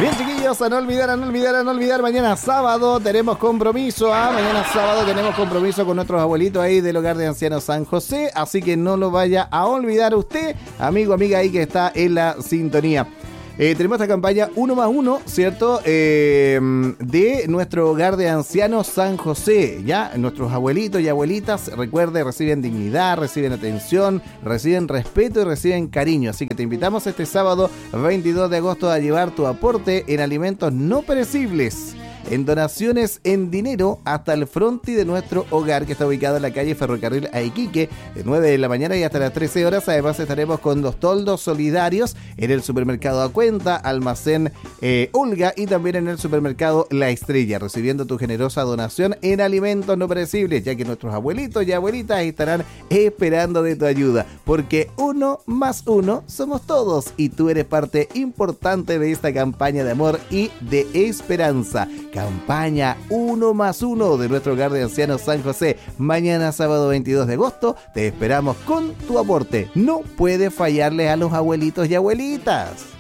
Bien, chiquillos, a no olvidar, mañana sábado tenemos compromiso, mañana sábado tenemos compromiso con nuestros abuelitos ahí del Hogar de Ancianos San José, así que no lo vaya a olvidar usted, amigo, amiga ahí que está en la sintonía. Tenemos esta campaña 1 más 1, ¿cierto? De nuestro Hogar de Ancianos San José, ¿ya? Nuestros abuelitos y abuelitas, recuerde, reciben dignidad, reciben atención, reciben respeto y reciben cariño. Así que te invitamos este sábado 22 de agosto a llevar tu aporte en alimentos no perecibles, en donaciones en dinero hasta el fronti de nuestro hogar, que está ubicado en la calle Ferrocarril a Iquique, de 9 de la mañana y hasta las 13 horas. Además estaremos con los toldos solidarios en el supermercado A Cuenta, almacén Olga, y también en el supermercado La Estrella, recibiendo tu generosa donación en alimentos no perecibles, ya que nuestros abuelitos y abuelitas estarán esperando de tu ayuda, porque 1 más 1 somos todos, y tú eres parte importante de esta campaña de amor y de esperanza. Campaña 1 más 1 de nuestro Hogar de Ancianos San José. Mañana sábado 22 de agosto te esperamos con tu aporte. No puede fallarles a los abuelitos y abuelitas.